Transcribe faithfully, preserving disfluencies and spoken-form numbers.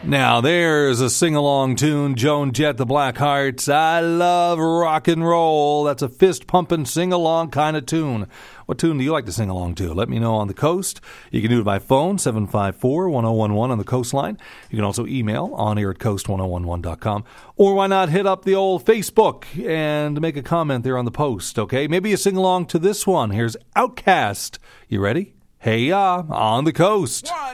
Now, there's a sing-along tune, Joan Jett, the Blackhearts. I love rock and roll. That's a fist-pumping, sing-along kind of tune. What tune do you like to sing along to? Let me know on the coast. You can do it by phone, seven five four, one oh one one on the coastline. You can also email on air at coast ten eleven dot com. Or why not hit up the old Facebook and make a comment there on the post, okay? Maybe you sing along to this one. Here's Outcast. You ready? Hey, ya, on the coast. One.